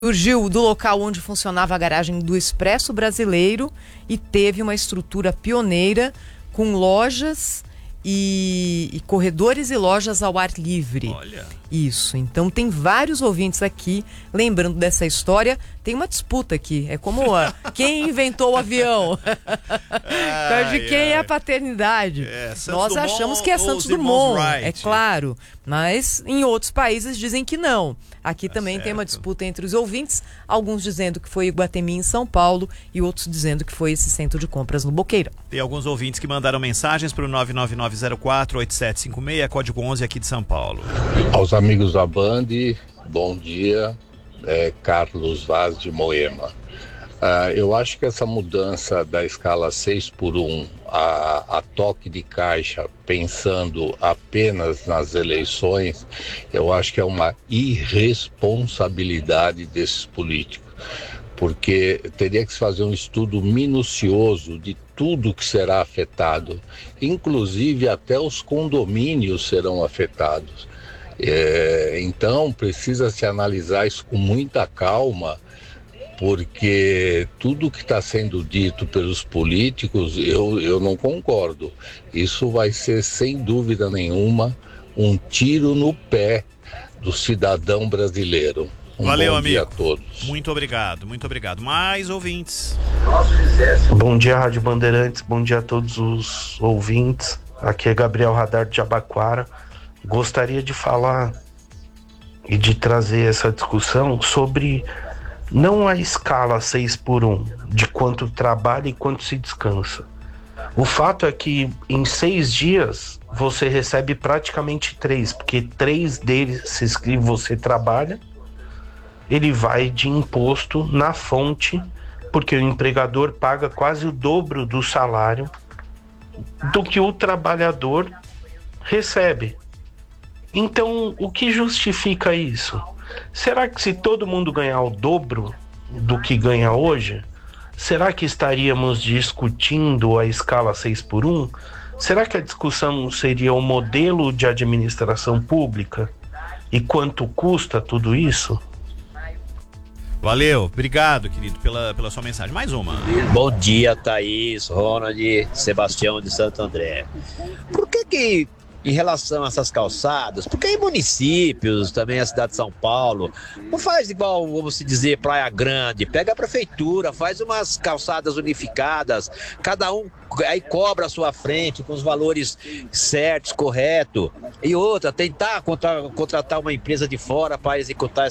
Surgiu do local onde funcionava a garagem do Expresso Brasileiro e teve uma estrutura pioneira com lojas e corredores e lojas ao ar livre. Olha. Isso, então tem vários ouvintes aqui lembrando dessa história. Tem uma disputa aqui, é como quem inventou o avião. De quem é a paternidade. Nós achamos que é Santos Dumont, é claro, mas em outros países dizem que não. Aqui também tem uma disputa entre os ouvintes, alguns dizendo que foi Iguatemi em São Paulo e outros dizendo que foi esse centro de compras no Boqueirão. Tem alguns ouvintes que mandaram mensagens para o 99904-8756, código 11 aqui de São Paulo. Aos amigos da Band, bom dia, Carlos Vaz de Moema. Eu acho que essa mudança da escala 6x1 a toque de caixa, pensando apenas nas eleições, eu acho que é uma irresponsabilidade desses políticos, porque teria que se fazer um estudo minucioso de tudo que será afetado, inclusive até os condomínios serão afetados. Então precisa se analisar isso com muita calma, porque tudo que está sendo dito pelos políticos eu não concordo. Isso vai ser, sem dúvida nenhuma, um tiro no pé do cidadão brasileiro. Valeu, bom amigo. dia a todos. Muito obrigado, muito obrigado. Mais ouvintes. Bom dia, Rádio Bandeirantes, bom dia a todos os ouvintes. Aqui é Gabriel Radar de Jabaquara. Gostaria de falar e de trazer essa discussão sobre não a escala 6x1, de quanto trabalha e quanto se descansa. O fato é que em 6 dias você recebe praticamente 3, porque 3 deles, se escreve você trabalha, ele vai de imposto na fonte, porque o empregador paga quase o dobro do salário do que o trabalhador recebe. Então, o que justifica isso? Será que se todo mundo ganhar o dobro do que ganha hoje, será que estaríamos discutindo a escala 6x1? Será que a discussão seria o modelo de administração pública e quanto custa tudo isso? Valeu, obrigado, querido, pela sua mensagem. Mais uma. Bom dia, Thaís, Ronald, Sebastião de Santo André. Por que em relação a essas calçadas, porque em municípios, também a cidade de São Paulo, não faz igual, vamos dizer, Praia Grande, pega a prefeitura, faz umas calçadas unificadas, cada um aí cobra a sua frente com os valores certos, corretos, e outra, tentar contratar uma empresa de fora para executar